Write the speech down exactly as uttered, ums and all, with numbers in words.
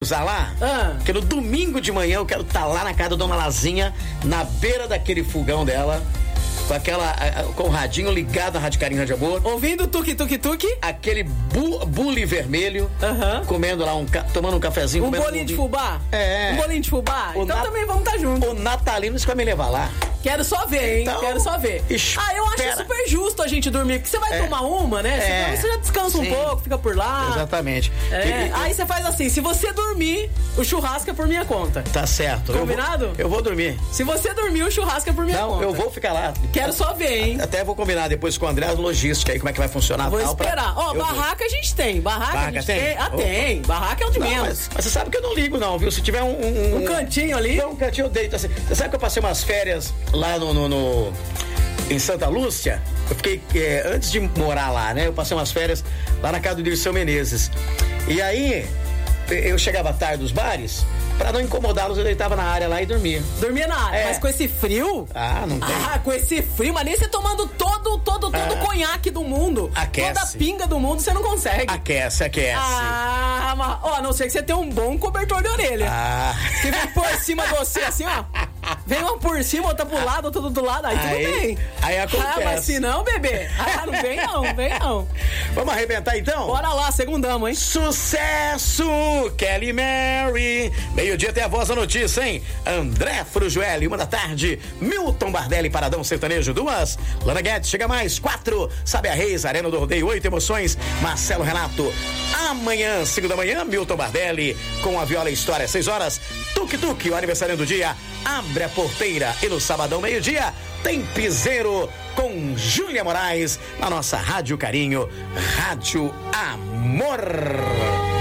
usar lá? Ah. Porque no domingo de manhã eu quero estar tá lá na casa da Dona Lazinha, na beira daquele fogão dela, com aquela, com o radinho ligado na Rádio Carinho, Rádio Amor. Ouvindo tuque, tuque, tuque. Aquele bu, bule vermelho, Aham. comendo lá, um, tomando um cafezinho. Um comendo bolinho um de fubá? É. Um bolinho de fubá? O Então nat- também vamos estar juntos. O natalino, isso vai me levar lá. Quero só ver, hein? Então, Quero só ver. espera. Ah, eu acho super justo a gente dormir, porque você vai É. tomar uma, né? É. Senão você já descansa Sim. um pouco, fica por lá. Exatamente. É. E- e- Aí você faz assim, se você dormir, o churrasco é por minha conta. Tá certo. Combinado? Eu vou, eu vou dormir. Se você dormir, o churrasco é por minha Não, conta. eu vou ficar lá. Quero só ver, hein? Até vou combinar depois com o André a logística aí, como é que vai funcionar. Vou tal, pra- esperar. Ó, eu vou. barraca a gente tem. Barraca, Barraca a gente tem? tem. Ah, Opa. tem. Barraca é o de Não, menos. mas, mas você sabe que eu não ligo, não, viu? Se tiver um. Um, Um cantinho ali. Não, um cantinho eu deito assim. Você sabe que eu passei umas férias lá no. no, no- em Santa Lúcia? Eu fiquei. É, antes de morar lá, né? Eu passei umas férias lá na casa do Dirceu Menezes. E aí, eu chegava tarde dos bares, pra não incomodá-los, eu deitava na área lá e dormia. Dormia na área. É. Mas com esse frio. Ah, não tem. Ah, com esse frio, mas nem você tomando todo, todo, todo Ah. o conhaque do mundo. Aquece. Toda a pinga do mundo, você não consegue. Aquece, aquece. Ah, mas, ó, a não ser que você tenha um bom cobertor de orelha. Ah. Que vem por cima de você, assim, ó. Vem uma por cima, outra pro lado, outra do lado, aí, Aí- tudo bem. aí acontece. Ah, mas se não, bebê. Ah, não vem não, vem não. Vamos arrebentar então? Bora lá, segundamos, hein? Sucesso! Kelly Mary. Meio-dia tem a voz da notícia, hein? André Frujoelli, uma da tarde. Milton Bardelli, Paradão Sertanejo, duas. Lana Guedes, chega mais, quatro. Sabe a Reis, Arena do Rodeio, oito emoções. Marcelo Renato. Amanhã, cinco da manhã, Milton Bardelli com a Viola História, seis horas. Tuk Tuk, o aniversário do dia. Abre a porteira. E no sabadão, meio-dia, tem Piseiro com Júlia Moraes na nossa Rádio Carinho, Rádio Amor.